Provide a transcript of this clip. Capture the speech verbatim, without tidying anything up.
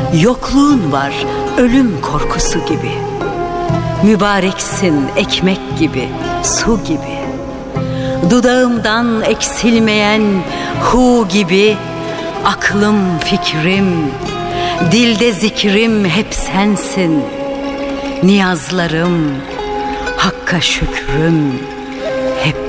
Yokluğun var ölüm korkusu gibi. Mübareksin ekmek gibi, su gibi. Dudağımdan eksilmeyen hu gibi. Aklım, fikrim, dilde zikrim hep sensin. Niyazlarım, Hakk'a şükrüm hep